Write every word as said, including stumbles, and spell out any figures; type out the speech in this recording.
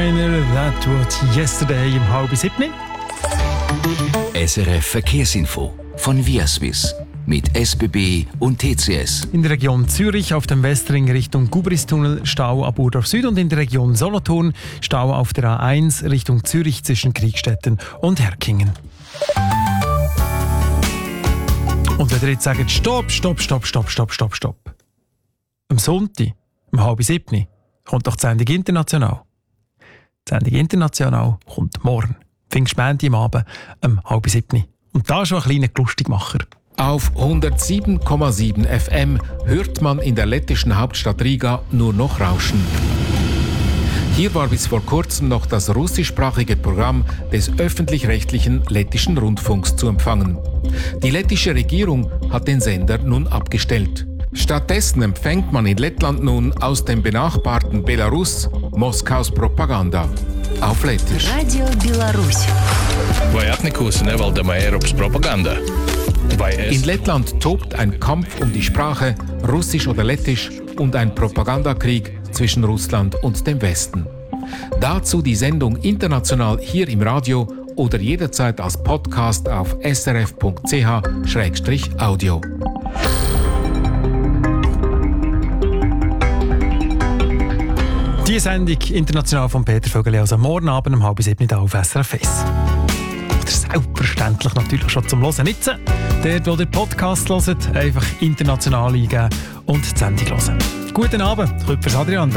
Liner, That Was Yesterday im halb siebni. S R F Verkehrsinfo von Viaswiss mit S B B und T C S. In der Region Zürich auf dem Westring Richtung Gubristunnel Stau ab Urdorf Süd und in der Region Solothurn Stau auf der A eins Richtung Zürich zwischen Kriegstetten und Herkingen. Und wenn ihr jetzt sagt, stopp, stopp, stopp, stopp, stopp, stopp, stopp. Am Sonntag, um halb siebni, kommt doch die Sendung International. Die Sendung International kommt morgen. Pfingstmontag am Abend um halb siebni. Und da schon ein kleiner Lustigmacher. Auf hundertsieben Komma sieben F M hört man in der lettischen Hauptstadt Riga nur noch Rauschen. Hier war bis vor kurzem noch das russischsprachige Programm des öffentlich-rechtlichen lettischen Rundfunks zu empfangen. Die lettische Regierung hat den Sender nun abgestellt. Stattdessen empfängt man in Lettland nun aus dem benachbarten Belarus Moskaus Propaganda. Auf Lettisch. Radio Belarus. Vai atnikusi nevaldama Eiropas propaganda? In Lettland tobt ein Kampf um die Sprache, Russisch oder Lettisch, und ein Propagandakrieg zwischen Russland und dem Westen. Dazu die Sendung international hier im Radio oder jederzeit als Podcast auf s r f punkt c h slash audio. Die Sendung international von Peter Vögeli, also morgen Abend um halb sieben auf S R F eins. Oder selbstverständlich natürlich schon zum Hören nicht. Dort, wo ihr Podcast hört, einfach international eingeben und die Sendung hören. Guten Abend, Küppers Adrian.